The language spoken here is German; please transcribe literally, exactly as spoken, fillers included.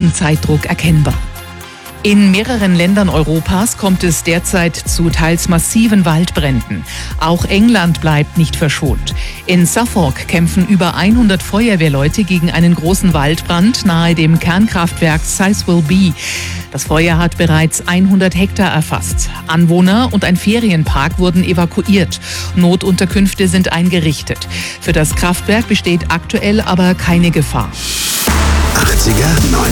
diesem Zeitdruck erkennbar. In mehreren Ländern Europas kommt es derzeit zu teils massiven Waldbränden. Auch England bleibt nicht verschont. In Suffolk kämpfen über hundert Feuerwehrleute gegen einen großen Waldbrand nahe dem Kernkraftwerk Sizewell B. Das Feuer hat bereits hundert Hektar erfasst. Anwohner und ein Ferienpark wurden evakuiert. Notunterkünfte sind eingerichtet. Für das Kraftwerk besteht aktuell aber keine Gefahr. achtziger,